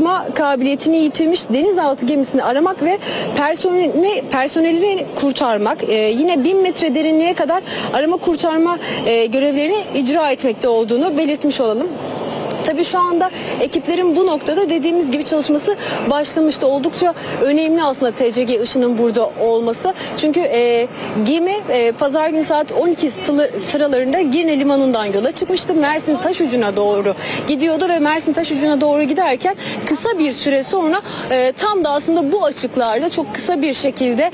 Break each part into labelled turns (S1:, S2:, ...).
S1: çıkma kabiliyetini yitirmiş denizaltı gemisini aramak ve personelini kurtarmak, yine 1000 metre derinliğe kadar arama kurtarma görevlerini icra etmekte olduğunu belirtmiş olalım. Tabii şu anda ekiplerin bu noktada dediğimiz gibi çalışması başlamıştı. Oldukça önemli aslında TCG Işın'ın burada olması. Çünkü gemi pazar günü saat 12 sıralarında Girne Limanı'ndan yola çıkmıştı. Mersin Taşucu'na doğru gidiyordu ve Mersin Taşucu'na doğru giderken kısa bir süre sonra tam da aslında bu açıklarda çok kısa bir şekilde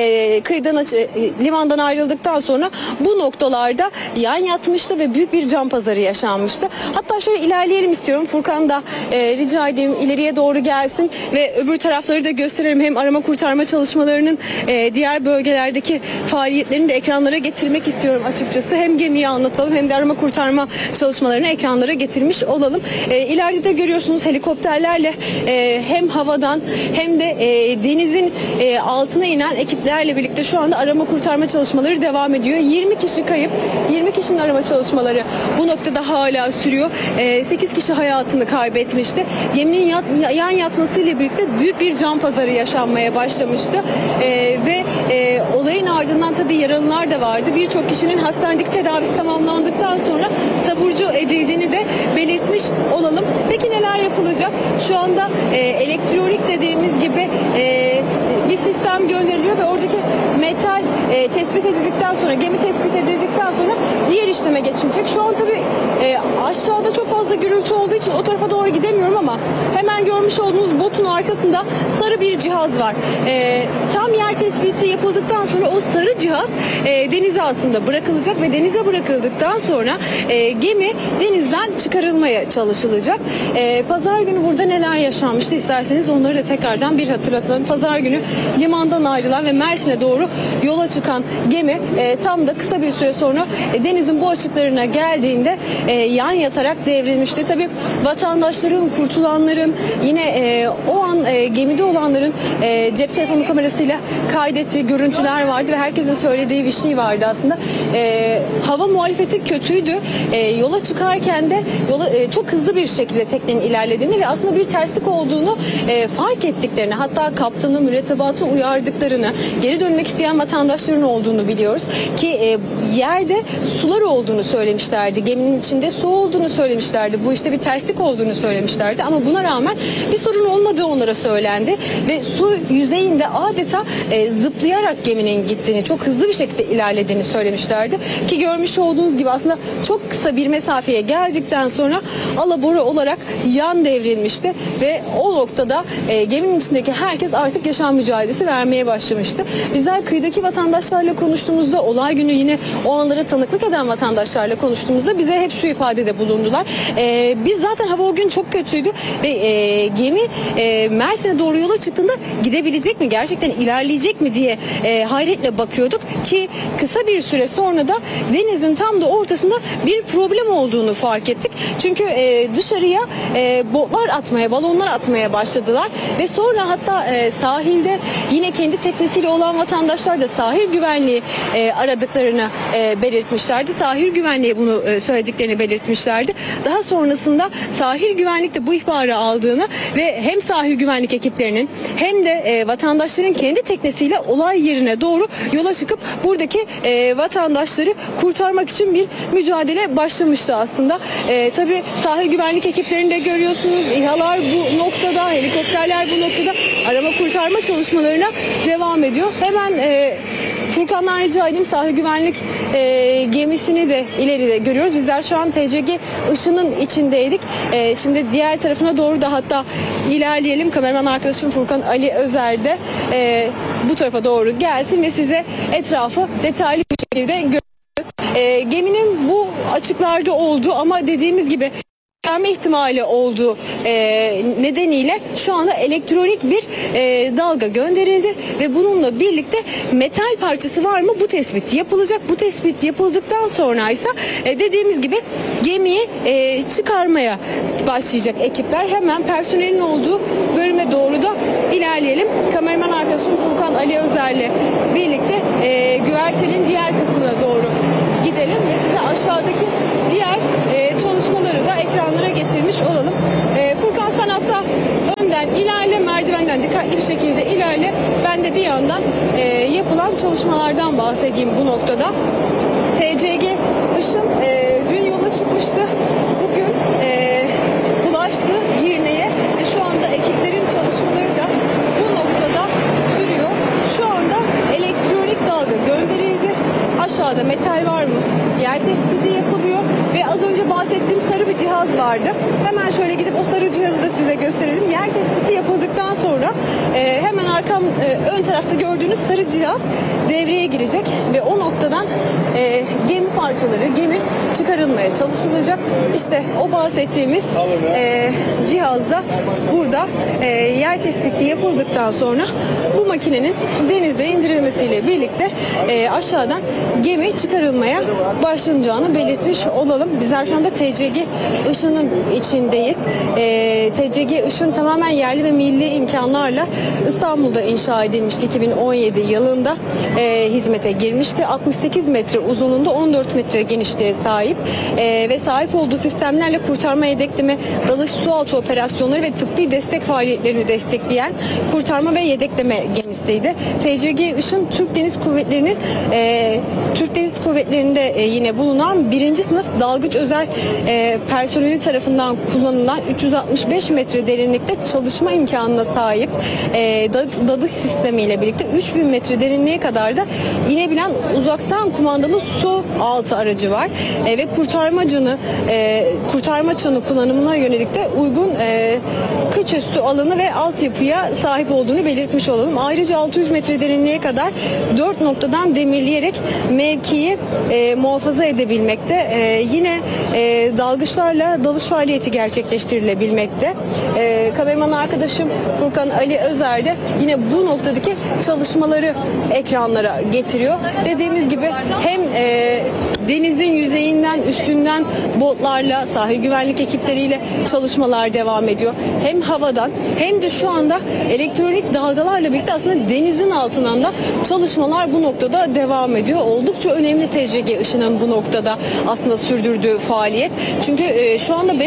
S1: limandan ayrıldıktan sonra bu noktalarda yan yatmıştı ve büyük bir can pazarı yaşanmıştı. Hatta şöyle ilerleyelim istiyorum. Furkan da rica edeyim ileriye doğru gelsin ve öbür tarafları da gösterelim. Hem arama kurtarma çalışmalarının diğer bölgelerdeki faaliyetlerini de ekranlara getirmek istiyorum açıkçası. Hem gemiyi anlatalım hem de arama kurtarma çalışmalarını ekranlara getirmiş olalım. İleride de görüyorsunuz helikopterlerle hem havadan hem de denizin altına inen ekiplerle birlikte şu anda arama kurtarma çalışmaları devam ediyor. 20 kişi kayıp, 20 kişinin arama çalışmaları bu noktada hala sürüyor. 8 kişi hayatını kaybetmişti. Geminin yan yatmasıyla birlikte büyük bir can pazarı yaşanmaya başlamıştı. Ve olayın ardından tabii yaralılar da vardı. Birçok kişinin hastanedeki tedavisi tamamlandıktan sonra taburcu edildiğini de belirtmiş olalım. Peki neler yapılacak? Şu anda elektronik dediğimiz gibi bir sistem gönderiliyor ve oradaki metal tespit edildikten sonra, gemi tespit edildikten sonra diğer işleme geçilecek. Şu an tabii aşağıda çok fazla gürültü olduğu için o tarafa doğru gidemiyorum ama hemen görmüş olduğunuz botun arkasında sarı bir cihaz var. Tam yer tespiti yapıldıktan sonra o sarı cihaz denize aslında bırakılacak ve denize bırakıldıktan sonra gemi denizden çıkarılmaya çalışılacak. Pazar günü burada neler yaşanmıştı isterseniz onları da tekrardan bir hatırlatalım. Pazar günü limandan ayrılan ve Mersin'e doğru yola çıkan gemi tam da kısa bir süre sonra denizin bu açıklarına geldiğinde yan yatarak devrilmişti. Tabii vatandaşların, kurtulanların yine o an gemide olanların cep telefonu kamerasıyla kaydettiği görüntüler vardı ve herkesin söylediği bir şey vardı aslında. Hava muhalefeti kötüydü. Yola çıkarken de çok hızlı bir şekilde teknenin ilerlediğini ve aslında bir terslik olduğunu fark ettiklerini, hatta kaptanı, mürettebatı uyardıklarını, geri dönmek isteyen vatandaşların olduğunu biliyoruz ki yerde sular olduğunu söylemişlerdi. Geminin içinde su olduğunu söylemişlerdi. Bu işte bir terslik olduğunu söylemişlerdi ama buna rağmen bir sorun olmadığı onlara söylendi ve su yüzeyinde adeta zıplayarak geminin gittiğini, çok hızlı bir şekilde ilerlediğini söylemişlerdi ki görmüş olduğunuz gibi aslında çok kısa bir mesafeye geldikten sonra alabora olarak yan devrilmişti ve o noktada geminin içindeki herkes artık yaşam mücadelesi vermeye başlamıştı. Bizler kıyıdaki vatandaşlarla konuştuğumuzda, olay günü yine o anlara tanıklık eden vatandaşlarla konuştuğumuzda bize hep şu ifadede bulundular. Biz zaten hava o gün çok kötüydü ve gemi Mersin'e doğru yola çıktığında gidebilecek mi, gerçekten ilerleyecek mi diye hayretle bakıyorduk ki kısa bir süre sonra da denizin tam da ortasında bir problem olduğunu fark ettik. Çünkü dışarıya botlar atmaya, balonlar atmaya başladılar ve sonra hatta sahilde yine kendi teknesiyle olan vatandaşlar da sahil güvenliği aradıklarını belirtmişlerdi. Sahil güvenliği bunu söylediklerini belirtmişlerdi. Daha sonrasında sahil güvenlik de bu ihbarı aldığını ve hem sahil güvenlik ekiplerinin hem de vatandaşların kendi teknesiyle olay yerine doğru yola çıkıp buradaki vatandaşları kurtarmak için bir mücadele başlamıştı aslında. Tabii sahil güvenlik ekiplerini de görüyorsunuz. İHA'lar bu noktada, helikopterler bu noktada arama kurtarma çalışmalarına devam ediyor. Hemen Furkan'dan rica edeyim, sahil güvenlik gemisini de ileride görüyoruz. Bizler şu an TCG Işın'ın içindeydik. Şimdi diğer tarafına doğru da hatta ilerleyelim. Kameraman arkadaşım Furkan Ali Özer de bu tarafa doğru gelsin ve size etrafı detaylı bir şekilde göstereyim. Geminin bu açıklarda olduğu ama dediğimiz gibi verme ihtimali olduğu nedeniyle şu anda elektronik bir dalga gönderildi ve bununla birlikte metal parçası var mı bu tespit yapılacak. Bu tespit yapıldıktan sonra ise dediğimiz gibi gemiyi çıkarmaya başlayacak ekipler. Hemen personelin olduğu bölüme doğru da ilerleyelim. Kameraman arkadaşım Furkan Ali Özer'le birlikte güvertenin diğer kısmına doğru gidelim ve size aşağıdaki diğer çalışmaları da ekranlara getirmiş olalım. Furkan sen hatta önden Sen ilerle, merdivenden dikkatli bir şekilde ilerle. Ben de bir yandan yapılan çalışmalardan bahsedeyim bu noktada. TCG Işın dün yola çıkmıştı. Bugün ulaştı Girne'ye ve şu anda ekiplerin çalışmaları da bu noktada sürüyor. Şu anda elektronik dalga gönderildi. Aşağıda metal var mı? Yer tespiti yapılıyor ve az önce bahsettiğim sarı bir cihaz vardı. Hemen şöyle gidip o sarı cihazı da size gösterelim. Yer tespiti yapıldıktan sonra hemen ön tarafta gördüğünüz sarı cihaz devreye girecek ve o noktadan gemi parçaları, gemi çıkarılmaya çalışılacak. İşte o bahsettiğimiz cihazda burada yer tespiti yapıldıktan sonra bu makinenin denizde indirilmesiyle birlikte aşağıdan gemi çıkarılmaya başlanacağını belirtmiş olalım. Bizler şu anda TCG Işın'ın içindeyiz. TCG Işın tamamen yerli ve milli imkanlarla İstanbul'da inşa edilmişti. 2017 yılında hizmete girmişti. 68 metre uzunluğunda, 14 metre genişliğe sahip ve sahip olduğu sistemlerle kurtarma, yedekleme, dalış, sualtı operasyonları ve tıbbi destek faaliyetlerini destekleyen kurtarma ve yedekleme gemisiydi. TCG Işın Türk Deniz Kuvvetleri'nde yine bulunan 1. sınıf dalgıç özel personeli tarafından kullanılan 365 metre derinlikte çalışma imkanına sahip dalış sistemiyle birlikte 3000 metre derinliğe kadar da inebilen uzaktan kumandalı su altı aracı var ve kurtarma çanı kullanımına yönelik de uygun kıç üstü alanı ve altyapıya sahip olduğunu belirtmiş olalım. Ayrıca 600 metre derinliğe kadar 4 noktadan demirleyerek mevkiyi muhafaza edebilmekte. Yine dalgıçlarla dalış faaliyeti gerçekleştirilebilmekte. Kameraman arkadaşım Furkan Ali Özer de yine bu noktadaki çalışmaları ekranlara getiriyor. Dediğimiz gibi hem denizin yüzeyinden, üstünden botlarla, sahil güvenlik ekipleriyle çalışmalar devam ediyor. Hem havadan hem de şu anda elektronik dalgalarla birlikte aslında denizin altından da çalışmalar bu noktada devam ediyor. Oldukça önemli TCG Işın'ın bu noktada aslında sürdürdüğü faaliyet. Çünkü şu anda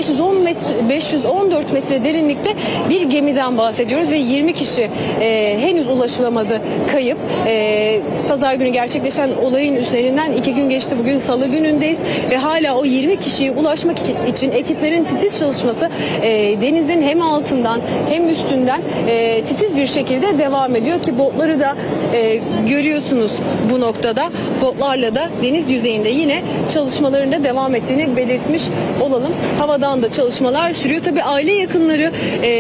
S1: 514 metre derinlikte bir gemiden bahsediyoruz ve 20 kişi henüz ulaşılamadı, kayıp. Pazar günü gerçekleşen olayın üzerinden 2 gün geçti. Bugün Salı günündeyiz ve hala o 20 kişiye ulaşmak için ekiplerin titiz çalışması denizin hem altından hem üstünden titiz bir şekilde devam ediyor ki botları da görüyorsunuz bu noktada. Botlarla da deniz yüzeyinde yine çalışmalarında devam ettiğini belirtmiş olalım. Havadan da çalışmalar sürüyor. Tabii aile yakınları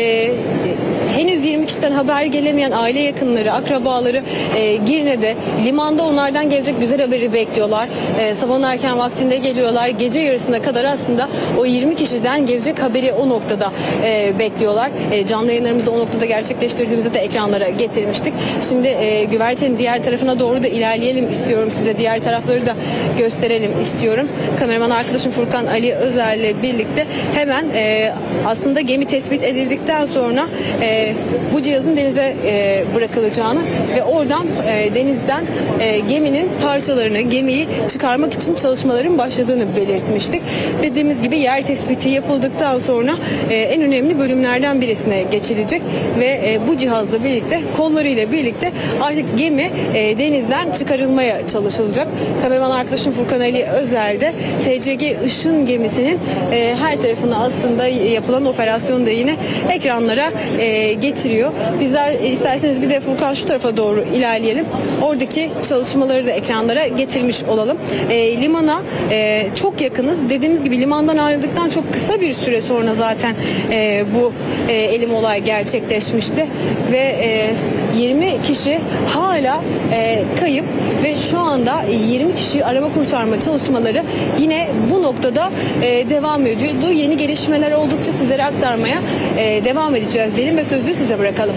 S1: henüz 20 kişiden haber gelemeyen aile yakınları, akrabaları Girne'de, limanda onlardan gelecek güzel haberi bekliyorlar. Sabahın erken vaktinde geliyorlar. Gece yarısına kadar aslında o 20 kişiden gelecek haberi o noktada bekliyorlar. Canlı yayınlarımızı o noktada gerçekleştirdiğimizde de ekranlara getirmiştik. Şimdi güvertenin diğer tarafına doğru da ilerleyelim istiyorum size. Diğer tarafları da gösterelim istiyorum. Kameraman arkadaşım Furkan Ali Özer'le birlikte hemen aslında gemi tespit edildikten sonra bu cihazın denize bırakılacağını ve oradan denizden geminin parçalarını, gemiyi çıkarmak için çalışmaların başladığını belirtmiştik. Dediğimiz gibi yer tespiti yapıldıktan sonra en önemli bölümlerden birisine geçilecek ve bu cihazla birlikte, kollarıyla birlikte artık gemi denizden çıkarılmaya çalışılacak. Kameraman arkadaşım Furkan Ali Özel de TCG Işın gemisinin her tarafına aslında yapılan operasyonu da yine ekranlara getiriyor. Bizler isterseniz bir de Furkan şu tarafa doğru ilerleyelim. Oradaki çalışmaları da ekranlara getirmiş olalım. Limana çok yakınız. Dediğimiz gibi limandan ayrıldıktan çok kısa bir süre sonra zaten bu elim olay gerçekleşmişti ve 20 kişi hala kayıp ve şu anda 20 kişi arama kurtarma çalışmaları yine bu noktada devam ediyor. Yeni gelişmeler oldukça sizlere aktarmaya devam edeceğiz diyelim ve sözü size bırakalım.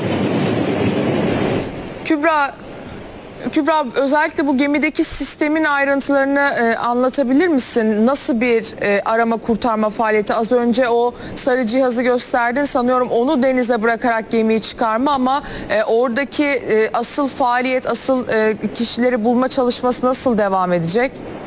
S2: Kübra, özellikle bu gemideki sistemin ayrıntılarını anlatabilir misin? Nasıl bir arama kurtarma faaliyeti? Az önce o sarı cihazı gösterdin. Sanıyorum onu denize bırakarak gemiyi çıkarma ama oradaki asıl faaliyet, asıl kişileri bulma çalışması nasıl devam edecek?